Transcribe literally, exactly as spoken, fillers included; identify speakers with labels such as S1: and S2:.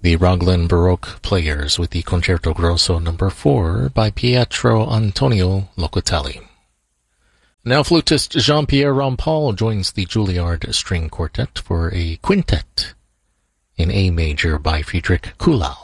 S1: The Raglan Baroque Players with the Concerto Grosso number four by Pietro Antonio Locatelli. Now flutist Jean-Pierre Rampal joins the Juilliard String Quartet for a quintet in A major by Friedrich Kuhlau.